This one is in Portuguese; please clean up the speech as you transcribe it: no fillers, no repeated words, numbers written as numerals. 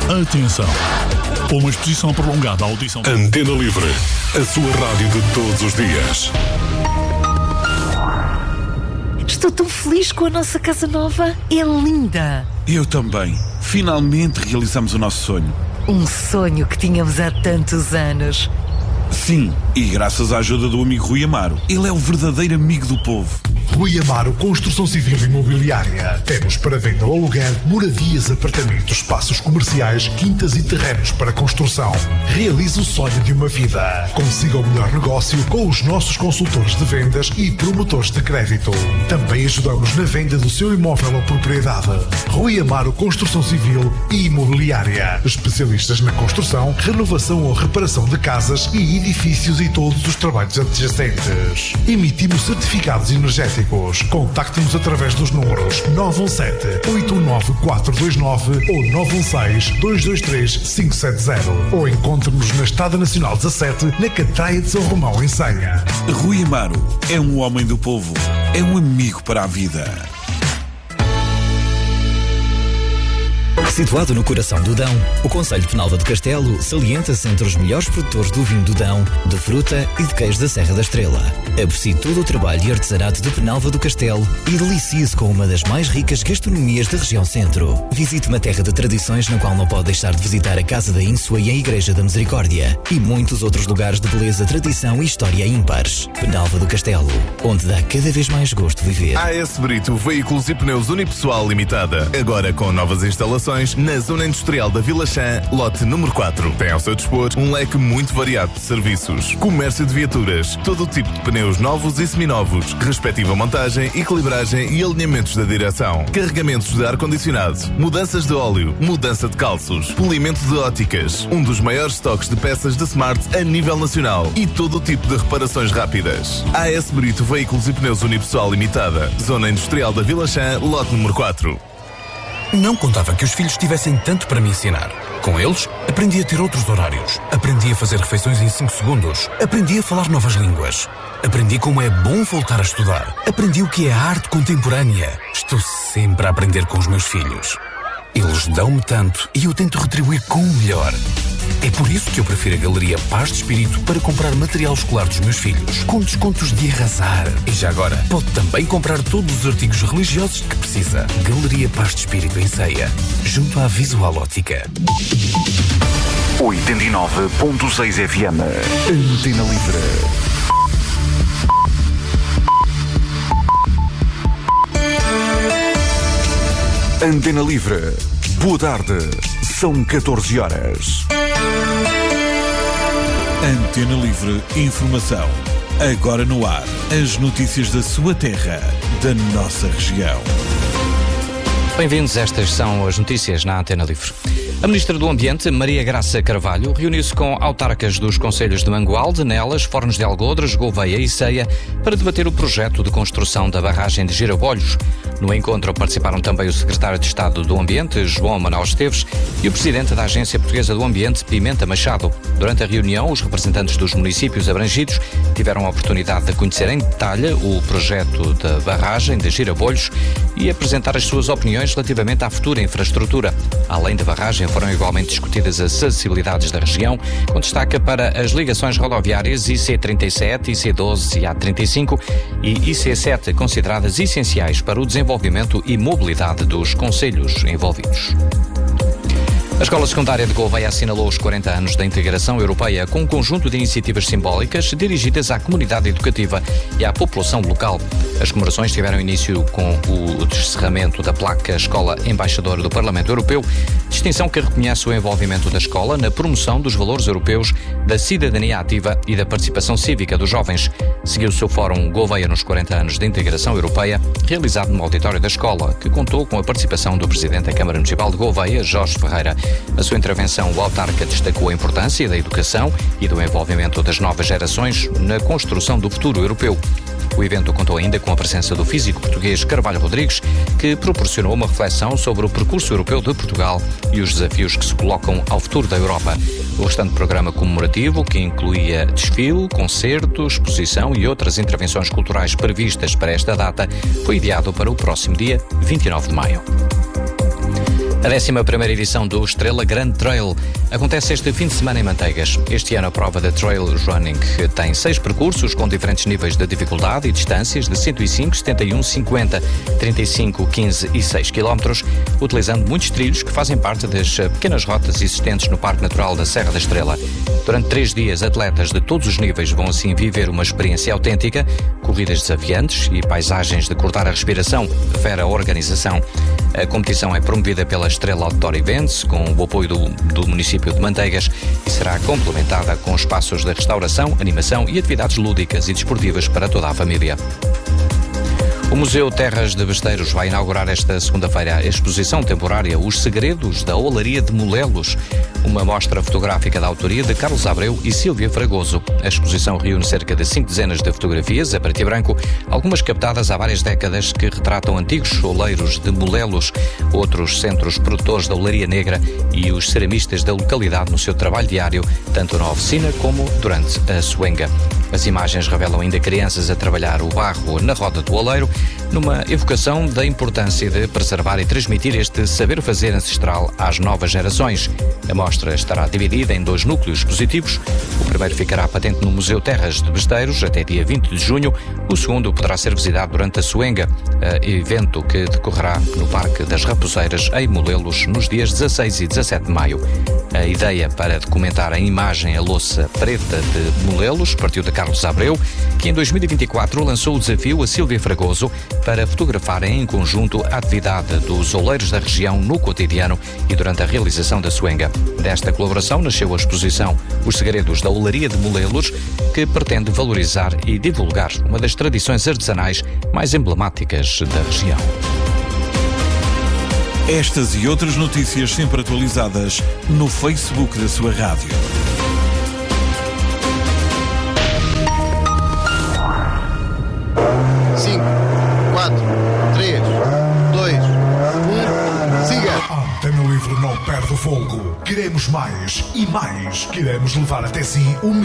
Atenção! Uma exposição prolongada à audição. Antena Livre, a sua rádio de todos os dias. Estou tão feliz com a nossa casa nova. É linda. Eu também. Finalmente realizamos o nosso sonho. Um sonho que tínhamos há tantos anos. Sim, e graças à ajuda do amigo Rui Amaro. Ele é o verdadeiro amigo do povo. Rui Amaro Construção Civil e Imobiliária. Temos para venda ou aluguer moradias, apartamentos, espaços comerciais, quintas e terrenos para construção. Realize o sonho de uma vida. Consiga o melhor negócio com os nossos consultores de vendas e promotores de crédito. Também ajudamos na venda do seu imóvel ou propriedade. Rui Amaro Construção Civil e Imobiliária. Especialistas na construção, renovação ou reparação de casas e edifícios e todos os trabalhos adjacentes. Emitimos certificados energéticos. Contacte-nos através dos números 917-89429 ou 916-223-570 ou encontre-nos na Estrada Nacional 17, na Catraia de São Romão, em Senha. Rui Amaro é um homem do povo, é um amigo para a vida. Situado no coração do Dão, o Concelho de Penalva do Castelo salienta-se entre os melhores produtores do vinho do Dão, de fruta e de queijo da Serra da Estrela. Aprecie todo o trabalho e artesanato de Penalva do Castelo e delicie-se com uma das mais ricas gastronomias da região centro. Visite uma terra de tradições na qual não pode deixar de visitar a Casa da Ínsua e a Igreja da Misericórdia e muitos outros lugares de beleza, tradição e história ímpares. Penalva do Castelo, onde dá cada vez mais gosto viver. AS Brito Veículos e Pneus Unipessoal Limitada, agora com novas instalações na Zona Industrial da Vila Chã, lote número 4. Tem ao seu dispor um leque muito variado de serviços. Comércio de viaturas, todo o tipo de pneus novos e seminovos, respectiva montagem, equilibragem e alinhamentos da direção. Carregamentos de ar-condicionado, mudanças de óleo, mudança de calços, polimento de óticas, um dos maiores estoques de peças de Smart a nível nacional e todo o tipo de reparações rápidas. AS Brito Veículos e Pneus Unipessoal Limitada, Zona Industrial da Vila Chã, lote número 4. Não contava que os filhos tivessem tanto para me ensinar. Com eles, aprendi a ter outros horários. Aprendi a fazer refeições em 5 segundos. Aprendi a falar novas línguas. Aprendi como é bom voltar a estudar. Aprendi o que é a arte contemporânea. Estou sempre a aprender com os meus filhos. Eles dão-me tanto e eu tento retribuir com o melhor. É por isso que eu prefiro a Galeria Paz de Espírito para comprar material escolar dos meus filhos, com descontos de arrasar. E já agora, pode também comprar todos os artigos religiosos de que precisa. Galeria Paz de Espírito em Ceia, junto à Visual Ótica. 89.6 FM. Antena Livre. Antena Livre. Boa tarde. São 14 horas. Antena Livre Informação. Agora no ar. As notícias da sua terra, da nossa região. Bem-vindos, estas são as notícias na Antena Livre. A Ministra do Ambiente, Maria Graça Carvalho, reuniu-se com autarcas dos concelhos de Mangualde, Nelas, Fornos de Algodres, Gouveia e Ceia para debater o projeto de construção da barragem de Girabolhos. No encontro participaram também o Secretário de Estado do Ambiente, João Manuel Esteves, e o Presidente da Agência Portuguesa do Ambiente, Pimenta Machado. Durante a reunião, os representantes dos municípios abrangidos tiveram a oportunidade de conhecer em detalhe o projeto da barragem de Girabolhos e apresentar as suas opiniões relativamente à futura infraestrutura. Além da barragem, foram igualmente discutidas as acessibilidades da região, com destaque para as ligações rodoviárias IC37, IC12 e A35 e IC7, consideradas essenciais para o desenvolvimento e mobilidade dos concelhos envolvidos. A Escola Secundária de Gouveia assinalou os 40 anos da integração europeia com um conjunto de iniciativas simbólicas dirigidas à comunidade educativa e à população local. As comemorações tiveram início com o descerramento da placa Escola Embaixadora do Parlamento Europeu, distinção que reconhece o envolvimento da escola na promoção dos valores europeus, da cidadania ativa e da participação cívica dos jovens. Seguiu-se o Fórum Gouveia nos 40 anos de integração europeia, realizado no auditório da escola, que contou com a participação do Presidente da Câmara Municipal de Gouveia, Jorge Ferreira. Na sua intervenção, o autarca destacou a importância da educação e do envolvimento das novas gerações na construção do futuro europeu. O evento contou ainda com a presença do físico português Carvalho Rodrigues, que proporcionou uma reflexão sobre o percurso europeu de Portugal e os desafios que se colocam ao futuro da Europa. O restante programa comemorativo, que incluía desfile, concerto, exposição e outras intervenções culturais previstas para esta data, foi ideado para o próximo dia 29 de maio. A 11ª edição do Estrela Grand Trail acontece este fim de semana em Manteigas. Este ano a prova da Trail Running tem 6 percursos com diferentes níveis de dificuldade e distâncias de 105, 71, 50, 35, 15 e 6 km, utilizando muitos trilhos que fazem parte das pequenas rotas existentes no Parque Natural da Serra da Estrela. Durante 3 dias, atletas de todos os níveis vão assim viver uma experiência autêntica, corridas desafiantes e paisagens de cortar a respiração, refere a organização. A competição é promovida pela Estrela Outdoor Events, com o apoio do município de Manteigas, e será complementada com espaços de restauração, animação e atividades lúdicas e desportivas para toda a família. O Museu Terras de Besteiros vai inaugurar esta segunda-feira a exposição temporária Os Segredos da Olaria de Molelos, uma mostra fotográfica da autoria de Carlos Abreu e Sílvia Fragoso. A exposição reúne cerca de 5 dezenas de fotografias a preto e branco, algumas captadas há várias décadas, que retratam antigos oleiros de Molelos, outros centros produtores da olaria negra e os ceramistas da localidade no seu trabalho diário, tanto na oficina como durante a suenga. As imagens revelam ainda crianças a trabalhar o barro na roda do oleiro, numa evocação da importância de preservar e transmitir este saber-fazer ancestral às novas gerações. A mostra estará dividida em 2 núcleos expositivos. O primeiro ficará patente no Museu Terras de Besteiros até dia 20 de junho. O segundo poderá ser visitado durante a suenga, evento que decorrerá no Parque das Raposeiras, em Molelos, nos dias 16 e 17 de maio. A ideia para documentar em imagem a louça preta de Molelos partiu de Carlos Abreu, que em 2024 lançou o desafio a Sílvia Fragoso para fotografarem em conjunto a atividade dos oleiros da região no cotidiano e durante a realização da suenga. Desta colaboração nasceu a exposição Os Segredos da Olaria de Molelos, que pretende valorizar e divulgar uma das tradições artesanais mais emblemáticas da região. Estas e outras notícias sempre atualizadas no Facebook da sua rádio. Antena Livre não perde o fogo. Queremos mais e mais. Queremos levar até si